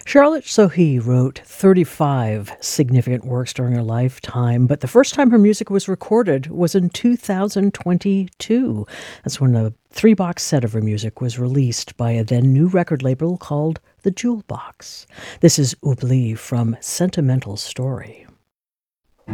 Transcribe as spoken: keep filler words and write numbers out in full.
Charlotte Sohi wrote thirty-five significant works during her lifetime, but the first time her music was recorded was in two thousand twenty-two. That's when a three box set of her music was released by a then new record label called The Jewel Box. This is Oubli from Sentimental Story.